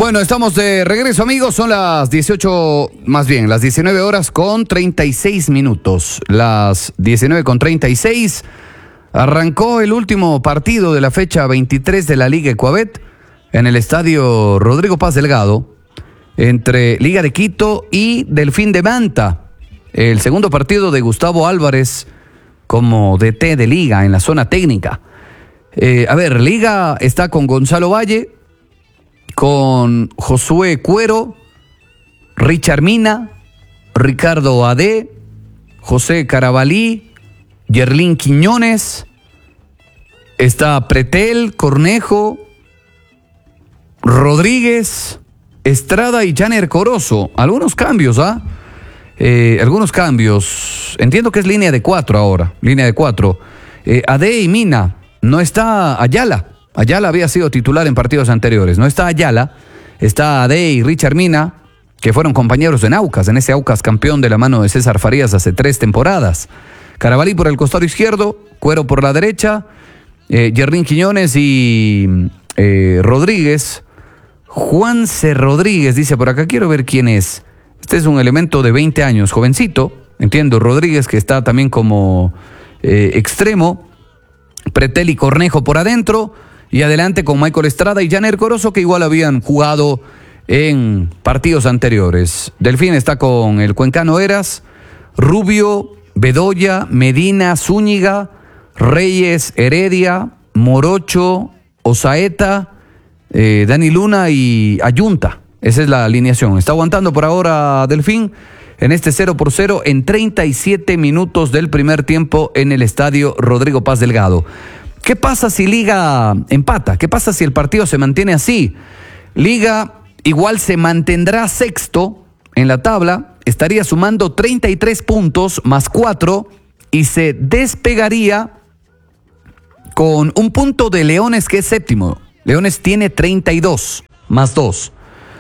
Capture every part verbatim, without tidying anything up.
Bueno, estamos de regreso, amigos. Son las dieciocho, más bien, las diecinueve horas con treinta y seis minutos. Las diecinueve con treinta y seis. Arrancó el último partido de la fecha veintitrés de la Liga Ecuabet en el estadio Rodrigo Paz Delgado entre Liga de Quito y Delfín de Manta. El segundo partido de Gustavo Álvarez como D T de Liga en la zona técnica. Eh, a ver, Liga está con Gonzalo Valle, con Josué Cuero, Richard Mina, Ricardo Ade, José Carabalí, Yerlín Quiñones, está Pretel, Cornejo, Rodríguez, Estrada y Janer Corozo. Algunos cambios, ¿ah? Eh, algunos cambios. Entiendo que es línea de cuatro ahora, línea de cuatro. Eh, Ade y Mina. No está Ayala. Ayala había sido titular en partidos anteriores. No está Ayala. Está Ade y Richard Mina, que fueron compañeros en Aucas, en ese Aucas campeón de la mano de César Farías hace tres temporadas. Carabalí por el costado izquierdo, Cuero por la derecha, eh, Yerlín Quiñones y eh, Rodríguez. Juanse Rodríguez dice por acá, quiero ver quién es. Este es un elemento de veinte años, jovencito, entiendo. Rodríguez, que está también como eh, extremo. Pretel y Cornejo por adentro. Y adelante con Michael Estrada y Janer Corozo, que igual habían jugado en partidos anteriores. Delfín está con el cuencano Eras, Rubio, Bedoya, Medina, Zúñiga, Reyes, Heredia, Morocho, Osaeta, eh, Dani Luna y Ayunta. Esa es la alineación. Está aguantando por ahora Delfín en este cero por cero en treinta y siete minutos del primer tiempo en el estadio Rodrigo Paz Delgado. ¿Qué pasa si Liga empata? ¿Qué pasa si el partido se mantiene así? Liga igual se mantendrá sexto en la tabla, estaría sumando treinta y tres puntos más cuatro y se despegaría con un punto de Leones, que es séptimo. Leones tiene treinta y dos más dos.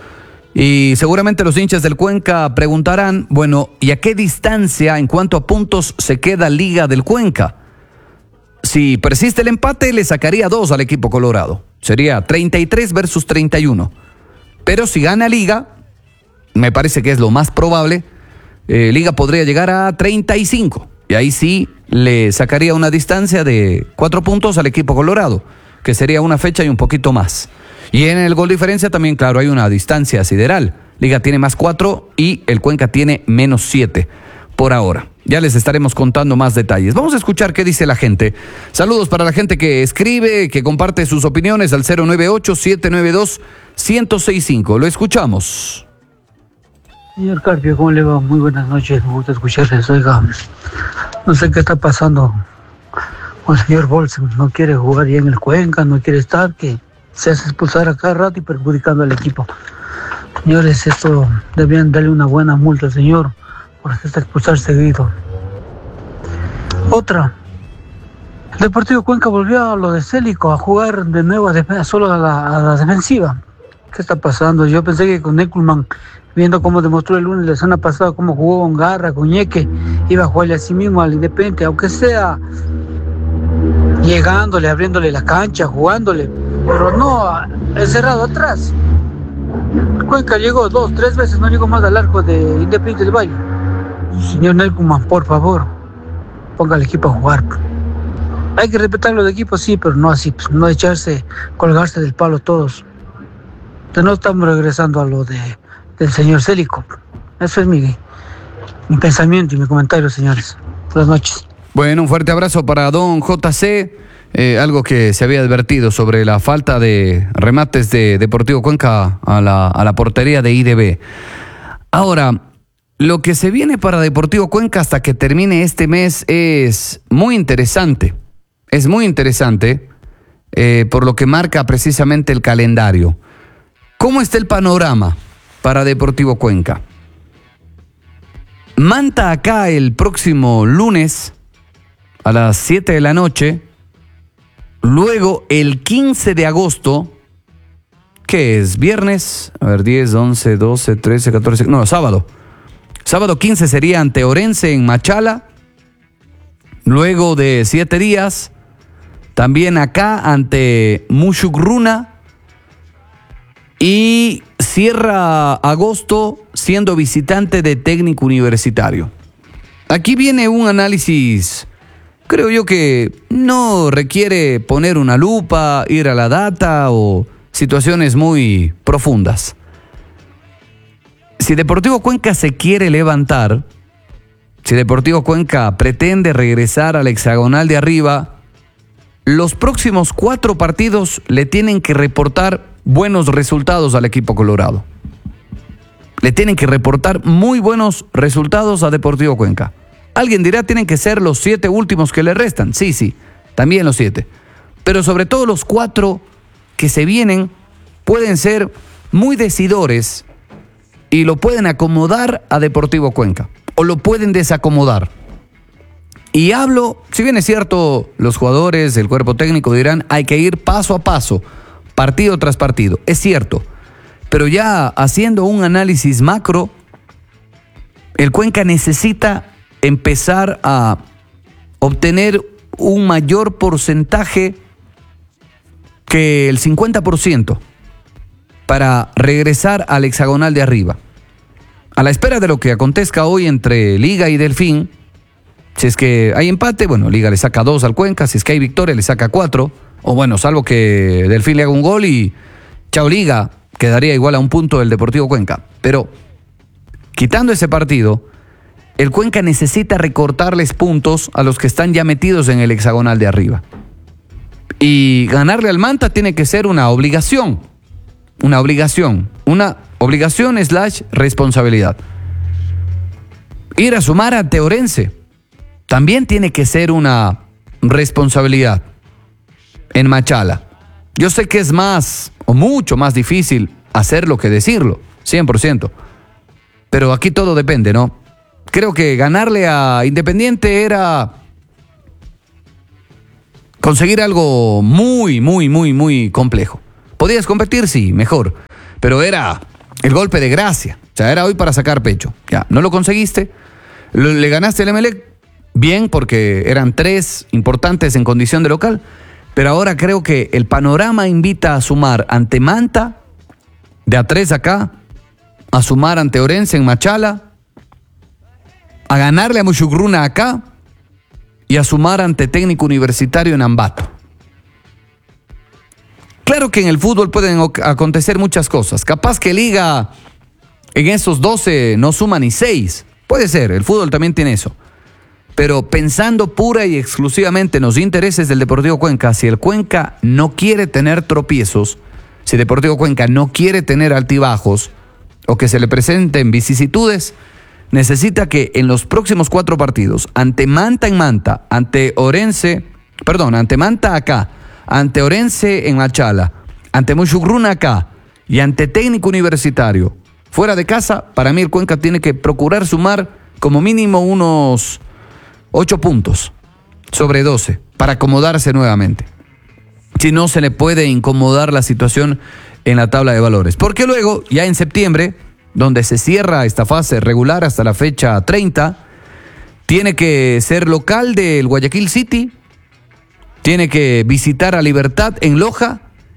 Y seguramente los hinchas del Cuenca preguntarán, bueno, ¿y a qué distancia en cuanto a puntos se queda Liga del Cuenca? Si persiste el empate, le sacaría dos al equipo colorado. Sería treinta y tres versus treinta y uno. Pero si gana Liga, me parece que es lo más probable, eh, Liga podría llegar a treinta y cinco. Y ahí sí le sacaría una distancia de cuatro puntos al equipo colorado, que sería una fecha y un poquito más. Y en el gol diferencia también, claro, hay una distancia sideral. Liga tiene más cuatro y el Cuenca tiene menos siete por ahora. Ya les estaremos contando más detalles. Vamos a escuchar qué dice la gente. Saludos para la gente que escribe, que comparte sus opiniones al cero nueve ocho, siete nueve dos, uno cero seis cinco. Lo escuchamos. Señor Carpio, ¿cómo le va? Muy buenas noches, me gusta escucharles. Oiga, no sé qué está pasando con el señor Bolson. No quiere jugar ya en el Cuenca, no quiere estar, que se hace expulsar a cada rato y perjudicando al equipo. Señores, esto debían darle una buena multa al señor, porque está expulsar seguido. Otra, el Deportivo Cuenca volvió a lo de Célico, a jugar de nuevo a defensa, solo a la, a la defensiva. ¿Qué está pasando? Yo pensé que con Neckelman, viendo cómo demostró el lunes la semana pasada, cómo jugó con garra, con ñeque, iba a jugarle a sí mismo al Independiente, aunque sea llegándole, abriéndole la cancha, jugándole, pero no encerrado atrás. Cuenca llegó dos, tres veces, no llegó más al arco de Independiente del Valle. Señor Neckelman, por favor, ponga al equipo a jugar. Hay que respetar los equipos, sí, pero no así, pues, no echarse, colgarse del palo todos. Entonces no estamos regresando a lo de del señor Célico. Eso es mi, mi pensamiento y mi comentario, señores. Buenas noches. Bueno, un fuerte abrazo para don J C. Eh, algo que se había advertido sobre la falta de remates de Deportivo Cuenca a la, a la portería de I D B. Ahora, lo que se viene para Deportivo Cuenca hasta que termine este mes es muy interesante. Es muy interesante eh, por lo que marca precisamente el calendario. ¿Cómo está el panorama para Deportivo Cuenca? Manta acá el próximo lunes a las siete de la noche. Luego el quince de agosto, ¿qué es? Viernes, a ver, diez, once, doce, trece, catorce, no, sábado. Sábado quince sería ante Orense en Machala. Luego de siete días, también acá ante Mushugruna. Y cierra agosto siendo visitante de Técnico Universitario. Aquí viene un análisis, creo yo que no requiere poner una lupa, ir a la data o situaciones muy profundas. Si Deportivo Cuenca se quiere levantar, si Deportivo Cuenca pretende regresar al hexagonal de arriba, los próximos cuatro partidos le tienen que reportar buenos resultados al equipo colorado. Le tienen que reportar muy buenos resultados a Deportivo Cuenca. Alguien dirá, tienen que ser los siete últimos que le restan. Sí, sí, también los siete. Pero sobre todo los cuatro que se vienen pueden ser muy decidores y lo pueden acomodar a Deportivo Cuenca o lo pueden desacomodar. Y hablo, si bien es cierto, los jugadores, el cuerpo técnico dirán, hay que ir paso a paso, partido tras partido. Es cierto, pero ya haciendo un análisis macro, el Cuenca necesita empezar a obtener un mayor porcentaje que el cincuenta por ciento para regresar al hexagonal de arriba. A la espera de lo que acontezca hoy entre Liga y Delfín, si es que hay empate, bueno, Liga le saca dos al Cuenca, si es que hay victoria le saca cuatro, o bueno, salvo que Delfín le haga un gol y chao Liga, quedaría igual a un punto del Deportivo Cuenca. Pero quitando ese partido, el Cuenca necesita recortarles puntos a los que están ya metidos en el hexagonal de arriba. Y ganarle al Manta tiene que ser una obligación, una obligación, una obligación slash responsabilidad. Ir a sumar ante Orense también tiene que ser una responsabilidad en Machala. Yo sé que es más o mucho más difícil hacerlo que decirlo, cien por ciento. Pero aquí todo depende, ¿no? Creo que ganarle a Independiente era conseguir algo muy, muy, muy, muy complejo. ¿Podías competir? Sí, mejor. Pero era el golpe de gracia. O sea, era hoy para sacar pecho. Ya, no lo conseguiste. Le ganaste al Emelec. Bien, porque eran tres importantes en condición de local. Pero ahora creo que el panorama invita a sumar ante Manta, de a tres acá, a sumar ante Orense en Machala, a ganarle a Muchugruna acá y a sumar ante Técnico Universitario en Ambato. Claro que en el fútbol pueden acontecer muchas cosas. Capaz que Liga en esos doce no suma ni seis. Puede ser, el fútbol también tiene eso. Pero pensando pura y exclusivamente en los intereses del Deportivo Cuenca, si el Cuenca no quiere tener tropiezos, si Deportivo Cuenca no quiere tener altibajos o que se le presenten vicisitudes, necesita que en los próximos cuatro partidos, ante Manta en Manta, ante Orense, perdón, ante Manta acá, ante Orense en Machala, ante Muchugruna acá y ante Técnico Universitario, fuera de casa, para mí el Cuenca tiene que procurar sumar como mínimo unos ocho puntos sobre doce para acomodarse nuevamente. Si no, se le puede incomodar la situación en la tabla de valores. Porque luego, ya en septiembre, donde se cierra esta fase regular hasta la fecha treinta, tiene que ser local del Guayaquil City, tiene que visitar a Libertad en Loja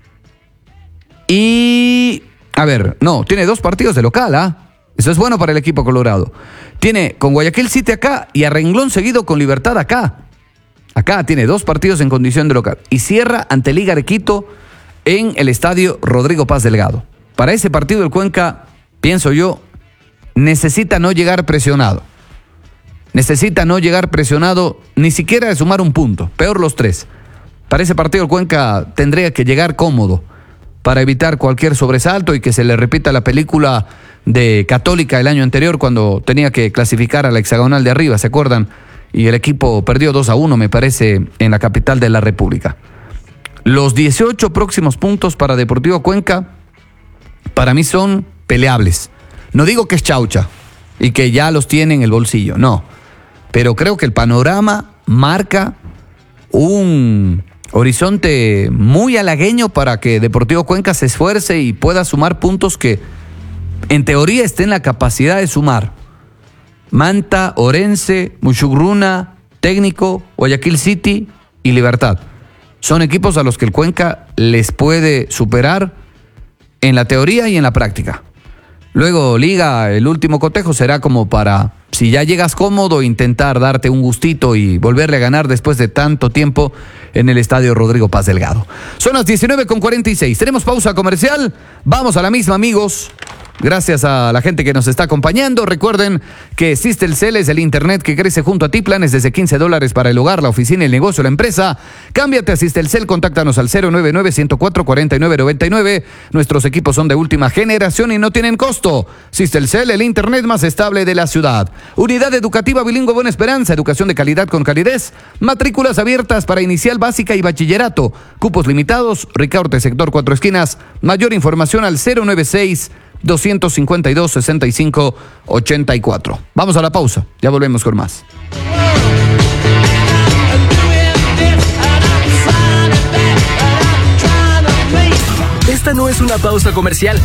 y, a ver, no, tiene dos partidos de local, ¿ah? Eso es bueno para el equipo colorado. Tiene con Guayaquil City acá y a renglón seguido con Libertad acá. Acá tiene dos partidos en condición de local y cierra ante Liga de Quito en el estadio Rodrigo Paz Delgado. Para ese partido el Cuenca, pienso yo, necesita no llegar presionado. Necesita no llegar presionado ni siquiera de sumar un punto, peor los tres. Para ese partido el Cuenca tendría que llegar cómodo para evitar cualquier sobresalto y que se le repita la película de Católica el año anterior cuando tenía que clasificar a la hexagonal de arriba, ¿se acuerdan? Y el equipo perdió dos a uno, me parece, en la capital de la República. Los dieciocho próximos puntos para Deportivo Cuenca, para mí son peleables. No digo que es chaucha y que ya los tiene en el bolsillo, no. Pero creo que el panorama marca un horizonte muy halagueño para que Deportivo Cuenca se esfuerce y pueda sumar puntos que en teoría esté en la capacidad de sumar. Manta, Orense, Muchugruna, Técnico, Guayaquil City y Libertad. Son equipos a los que el Cuenca les puede superar en la teoría y en la práctica. Luego, Liga, el último cotejo será como para, si ya llegas cómodo, intentar darte un gustito y volverle a ganar después de tanto tiempo en el estadio Rodrigo Paz Delgado. Son las diecinueve con cuarenta y seis. Tenemos pausa comercial. Vamos a la misma, amigos. Gracias a la gente que nos está acompañando. Recuerden que Sistelcel es el internet que crece junto a ti. Planes desde quince dólares para el hogar, la oficina, el negocio, la empresa. Cámbiate a Sistelcel, contáctanos al cero nueve nueve, uno cero cuatro, cuatro nueve nueve nueve. Nuestros equipos son de última generación y no tienen costo. Sistelcel, el internet más estable de la ciudad. Unidad educativa bilingüe Buena Esperanza, educación de calidad con calidez. Matrículas abiertas para inicial, básica y bachillerato. Cupos limitados. Ricaurte, sector Cuatro Esquinas. Mayor información al cero nueve seis, dos cinco dos, seis cinco ocho cuatro. Vamos a la pausa, ya volvemos con más. Esta no es una pausa comercial.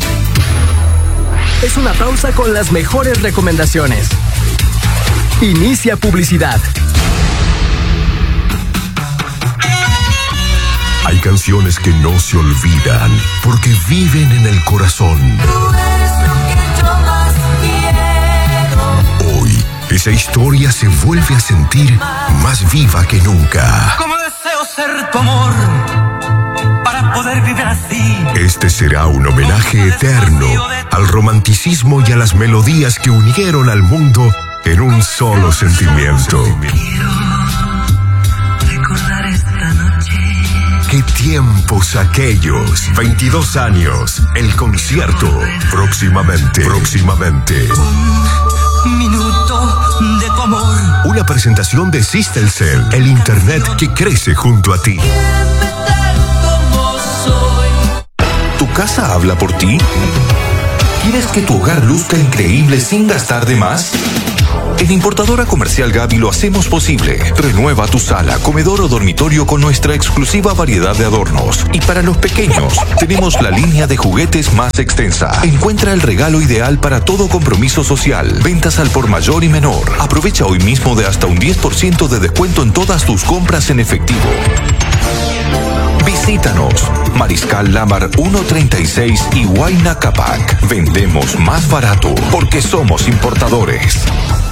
Es una pausa con las mejores recomendaciones. Inicia publicidad. Hay canciones que no se olvidan porque viven en el corazón. Tú eres lo que yo más quiero. Hoy, esa historia se vuelve a sentir más viva que nunca. Como deseo ser tu amor para poder vivir así. Este será un homenaje eterno al romanticismo y a las melodías que unieron al mundo en un solo sentimiento. Quiero recordar esta noche. ¡Qué tiempos aquellos! veintidós años, el concierto. Próximamente, próximamente. Un minuto de tu amor. Una presentación de Sistelcel, el internet que crece junto a ti. ¿Tu casa habla por ti? ¿Quieres que tu hogar luzca increíble sin gastar de más? En Importadora Comercial Gaby lo hacemos posible. Renueva tu sala, comedor o dormitorio con nuestra exclusiva variedad de adornos. Y para los pequeños, tenemos la línea de juguetes más extensa. Encuentra el regalo ideal para todo compromiso social. Ventas al por mayor y menor. Aprovecha hoy mismo de hasta un diez por ciento de descuento en todas tus compras en efectivo. Visítanos. Mariscal Lamar ciento treinta y seis y Huayna Capac. Vendemos más barato porque somos importadores.